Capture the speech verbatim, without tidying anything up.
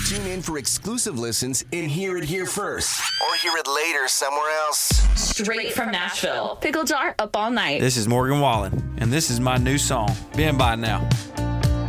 Tune in for exclusive listens and hear it here first. Or hear it later somewhere else. Straight from Nashville. Pickle Jar up all night. This is Morgan Wallen, and this is my new song, Been By Now.